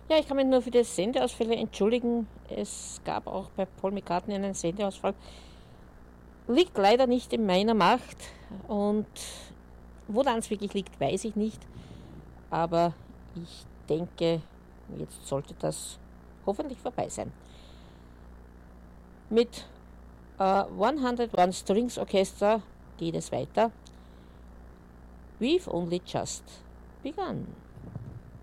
Ja, ich kann mich nur für die Sendeausfälle entschuldigen. Es gab auch bei Paul McCartney einen Sendeausfall. Liegt leider nicht in meiner Macht und woran es wirklich liegt, weiß ich nicht. Aber ich denke, jetzt sollte das hoffentlich vorbei sein. Mit 101 Strings Orchestra geht es weiter. We've only just begun.